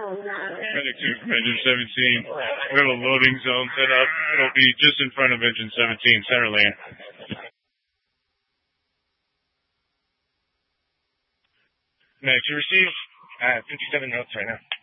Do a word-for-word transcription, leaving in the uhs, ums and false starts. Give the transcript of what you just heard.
Medic two from engine seventeen. We have a loading zone set up. It'll be just in front of engine seventeen, center lane. Medic two receive. Uh, fifty-seven notes right now.